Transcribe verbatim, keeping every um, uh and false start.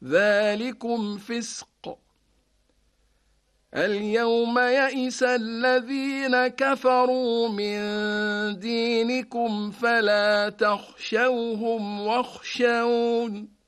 ذلكم فسق. اليوم يئس الذين كفروا من دينكم فلا تخشوهم واخشون